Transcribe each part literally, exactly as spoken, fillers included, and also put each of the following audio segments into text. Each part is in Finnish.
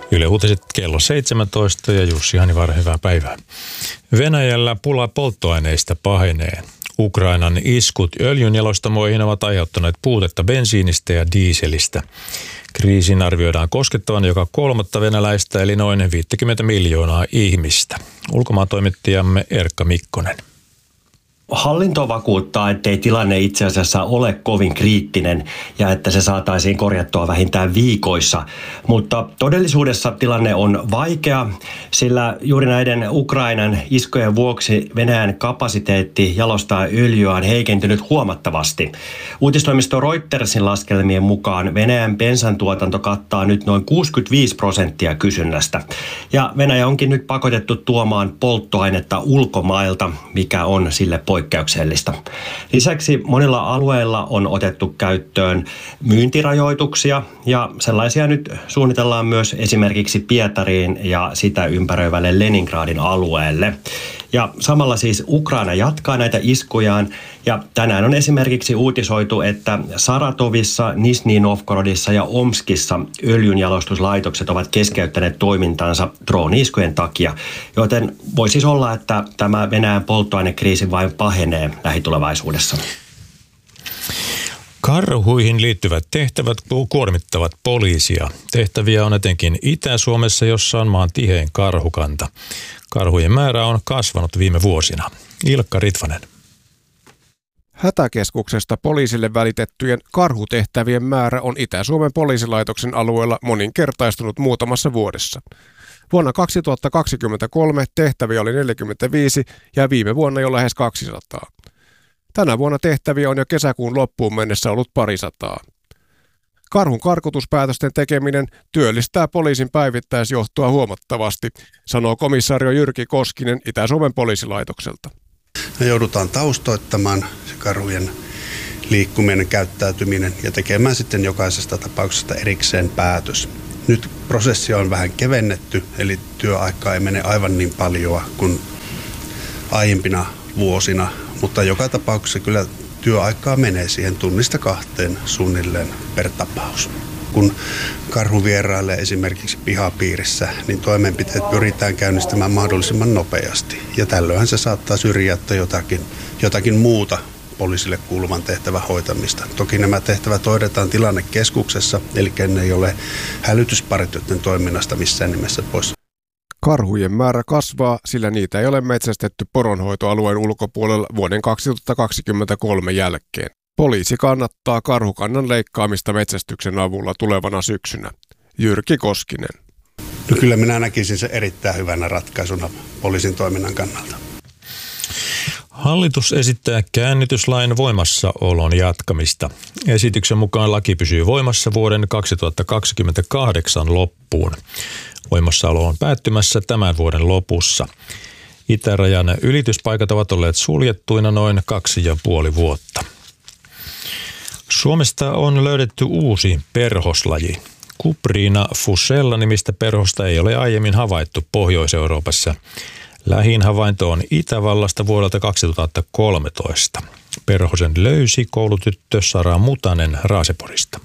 Yle Uutiset kello seitsemäntoista ja Jussi Hanivar, hyvää päivää. Venäjällä pula polttoaineista pahenee. Ukrainan iskut öljynjalostamoihin ovat aiheuttaneet puutetta bensiinistä ja diiselistä. Kriisin arvioidaan koskettavan joka kolmatta venäläistä eli noin viisikymmentä miljoonaa ihmistä. Ulkomaantoimittajamme Erkka Mikkonen. Hallinto vakuuttaa, ettei tilanne itse asiassa ole kovin kriittinen ja että se saataisiin korjattua vähintään viikoissa. Mutta todellisuudessa tilanne on vaikea, sillä juuri näiden Ukrainan iskujen vuoksi Venäjän kapasiteetti jalostaa öljyä on heikentynyt huomattavasti. Uutistoimisto Reutersin laskelmien mukaan Venäjän bensan tuotanto kattaa nyt noin kuusikymmentäviisi prosenttia kysynnästä. Ja Venäjä onkin nyt pakotettu tuomaan polttoainetta ulkomailta, mikä on sille poikkeuksellista. Lisäksi monilla alueilla on otettu käyttöön myyntirajoituksia ja sellaisia nyt suunnitellaan myös esimerkiksi Pietariin ja sitä ympäröivälle Leningradin alueelle. Ja samalla siis Ukraina jatkaa näitä iskujaan ja tänään on esimerkiksi uutisoitu, että Saratovissa, Nizhny Novgorodissa ja Omskissa öljynjalostuslaitokset ovat keskeyttäneet toimintansa drooni-iskujen takia, joten voi siis olla, että tämä Venäjän polttoainekriisi vain pahenee lähitulevaisuudessa. Karhuihin liittyvät tehtävät kuormittavat poliisia. Tehtäviä on etenkin Itä-Suomessa, jossa on maan tihein karhukanta. Karhujen määrä on kasvanut viime vuosina. Ilkka Ritvanen. Hätäkeskuksesta poliisille välitettyjen karhutehtävien määrä on Itä-Suomen poliisilaitoksen alueella moninkertaistunut muutamassa vuodessa. Vuonna kaksituhattakaksikymmentäkolme tehtäviä oli neljäkymmentäviisi ja viime vuonna jo lähes kaksisataa. Tänä vuonna tehtäviä on jo kesäkuun loppuun mennessä ollut parisataa. Karhun karkotuspäätösten tekeminen työllistää poliisin päivittäisjohtoa huomattavasti, sanoo komisario Jyrki Koskinen Itä-Suomen poliisilaitokselta. Me joudutaan taustoittamaan se karhujen liikkuminen, käyttäytyminen ja tekemään sitten jokaisesta tapauksesta erikseen päätös. Nyt prosessia on vähän kevennetty, eli työaikaa ei mene aivan niin paljon kuin aiempina vuosina, mutta joka tapauksessa kyllä työaikaa menee siihen tunnista kahteen suunnilleen per tapaus. Kun karhu vierailee esimerkiksi pihapiirissä, niin toimenpiteet pyritään käynnistämään mahdollisimman nopeasti. Ja tällöinhän se saattaa syrjäyttää jotakin, jotakin muuta poliisille kuuluvan tehtävän hoitamista. Toki nämä tehtävät hoidetaan tilannekeskuksessa, eli ne ei ole hälytyspartioiden toiminnasta missään nimessä pois. Karhujen määrä kasvaa, sillä niitä ei ole metsästetty poronhoitoalueen ulkopuolella vuoden kaksituhattakaksikymmentäkolme jälkeen. Poliisi kannattaa karhukannan leikkaamista metsästyksen avulla tulevana syksynä. Jyrki Koskinen. No kyllä minä näkisin sen erittäin hyvänä ratkaisuna poliisin toiminnan kannalta. Hallitus esittää käännytyslain voimassaolon jatkamista. Esityksen mukaan laki pysyy voimassa vuoden kaksituhattakaksikymmentäkahdeksan loppuun. Voimassaolo on päättymässä tämän vuoden lopussa. Itärajan ylityspaikat ovat olleet suljettuina noin kaksi ja puoli vuotta. Suomesta on löydetty uusi perhoslaji. Cuprina fusella nimistä perhosta ei ole aiemmin havaittu Pohjois-Euroopassa. Lähin havainto on Itävallasta vuodelta kaksituhattakolmetoista. Perhosen löysi koulutyttö Sara Mutanen Raaseporista.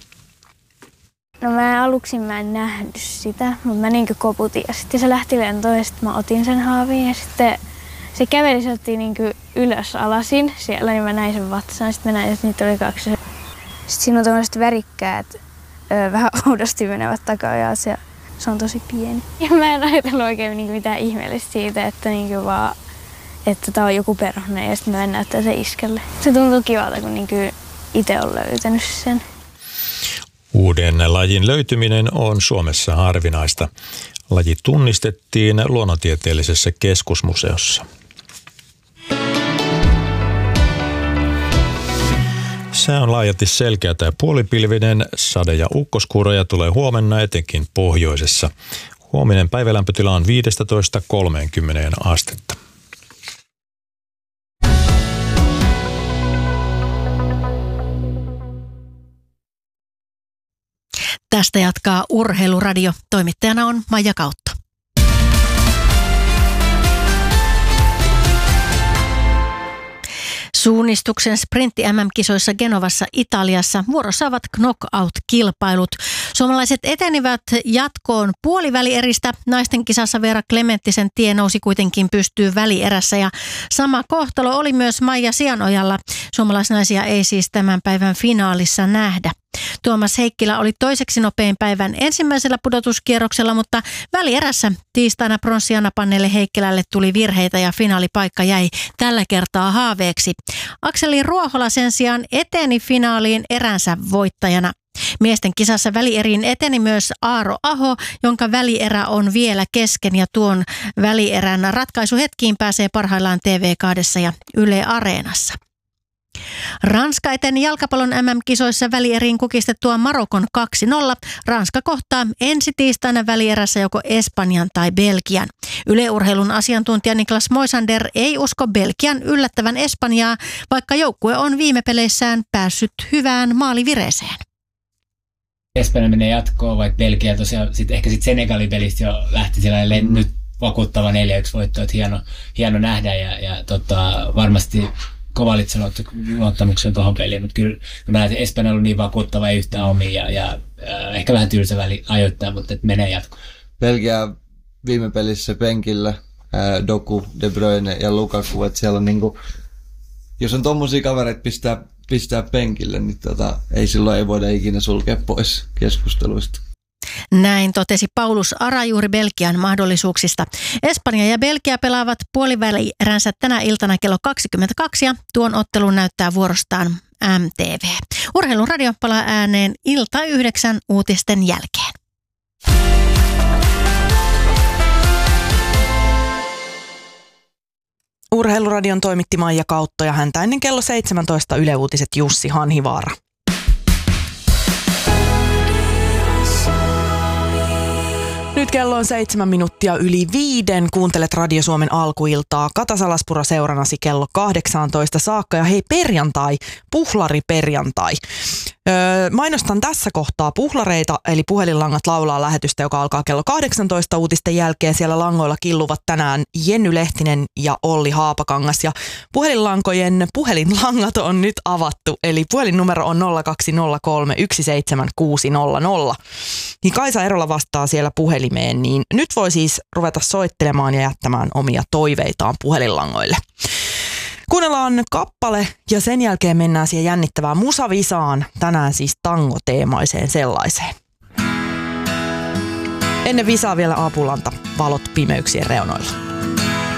No mä aluksi mä en nähnyt sitä, mutta mä niinkö koputin ja sitten se lähti lentoon ja sitten mä otin sen haavin ja sitten se käveli sieltä niinkö ylös alasin siellä, niin mä näin sen vatsan, sitten mä näin, että niitä oli kaksi. Sitten siinä on tämmöiset värikkäät, öö, vähän oudosti menevät takaajat ja se on tosi pieni. Ja mä en ajatellut oikein niinku mitään ihmeellistä siitä, että niinku vaan, että tää on joku perhonen ja sitten mä en näyttää sen iskelle. Se tuntuu kivalta, kun niinku itse on löytänyt sen. Uuden lajin löytyminen on Suomessa harvinaista. Laji tunnistettiin luonnontieteellisessä keskusmuseossa. Sää on laajalti selkeätä ja puolipilvinen. Sade- ja ukkoskuuroja tulee huomenna etenkin pohjoisessa. Huominen päivälämpötila on viisitoista kolmekymmentä astetta. Tästä jatkaa Urheiluradio. Toimittajana on Maija Kautta. Suunnistuksen sprintti-M M-kisoissa Genovassa Italiassa vuorossa ovat knockout-kilpailut. Suomalaiset etenivät jatkoon puolivälieristä. Naisten kisassa Veera Klementtisen tie nousi kuitenkin pystyyn välierässä ja sama kohtalo oli myös Maija Sianojalla. Suomalaisnaisia ei siis tämän päivän finaalissa nähdä. Tuomas Heikkilä oli toiseksi nopein päivän ensimmäisellä pudotuskierroksella, mutta välierässä tiistaina pronssia napanneelle Heikkilälle tuli virheitä ja finaalipaikka jäi tällä kertaa haaveeksi. Akseli Ruohola sen sijaan eteni finaaliin eränsä voittajana. Miesten kisassa välieriin eteni myös Aaro Aho, jonka välierä on vielä kesken ja tuon välierän ratkaisuhetkiin pääsee parhaillaan T V kaksi ja Yle Areenassa. Ranska eteni jalkapallon M M-kisoissa välieriin kukistettua Marokon kaksi nolla. Ranska kohtaa ensi tiistaina välierässä joko Espanjan tai Belgian. Yle Urheilun asiantuntija Niklas Moisander ei usko Belgian yllättävän Espanjaa, vaikka joukkue on viime peleissään päässyt hyvään maalivireeseen. Espanja menee jatkoon, vaikka Belgia tosiaan sit ehkä sitten Senegalin pelistä jo lähti sellainen mm. nyt vakuuttava neljä yksi voitto, että hieno, hieno nähdä ja, ja tota, varmasti Kovalitsen otti luottamuksen tuohon peliin, mutta kyllä mä näen, että Espanja on ollut niin vakuuttava, ei yhtään omia ja, ja äh, ehkä vähän tylsä väli ajoittaa, mutta et menee jatkoon. Belgia viime pelissä penkillä, äh, Doku, De Bruyne ja Lukaku, että siellä on niinku, jos on tommosia kavereita pistää, pistää penkille, niin tota, ei silloin ei voida ikinä sulkea pois keskusteluista. Näin totesi Paulus Ara juuri Belgian mahdollisuuksista. Espanja ja Belgia pelaavat puolivälieränsä tänä iltana kello kaksikymmentäkaksi ja tuon ottelun näyttää vuorostaan M T V. Urheilun radio palaa ääneen ilta yhdeksän uutisten jälkeen. Urheiluradion toimitti Maija Kautto ja häntä ennen kello seitsemäntoista Yle Uutiset Jussi Hanhivaara. Nyt kello on seitsemän minuuttia yli viiden. Kuuntelet Radio Suomen alkuiltaa. Kata Salaspuro seuranasi kello kahdeksantoista saakka. Ja hei, perjantai, puhlariperjantai. Öö, mainostan tässä kohtaa puhlareita, eli puhelinlangat laulaa lähetystä, joka alkaa kello kahdeksantoista uutisten jälkeen. Siellä langoilla killuvat tänään Jenny Lehtinen ja Olli Haapakangas. Ja puhelinlankojen puhelinlangat on nyt avattu, eli puhelinnumero on nolla kaksi nolla kolme yksi seitsemän kuusi nolla nolla. Niin Kaisa Erola vastaa siellä puhelimeen, niin nyt voi siis ruveta soittelemaan ja jättämään omia toiveitaan puhelinlangoille. Kuunnellaan kappale ja sen jälkeen mennään siihen jännittävään musavisaan, tänään siis tango-teemaiseen sellaiseen. Ennen visaa vielä Aapulanta, valot pimeyksien reunoilla.